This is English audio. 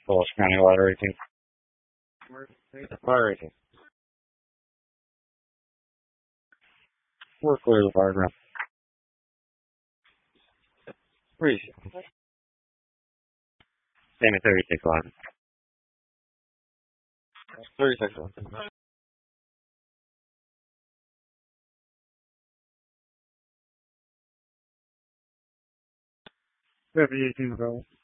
Falls County Water Racing. Fire Racing. We're clear of the fire ground. Freeze. Same at 36 line. 36 line. Fifty 18 go.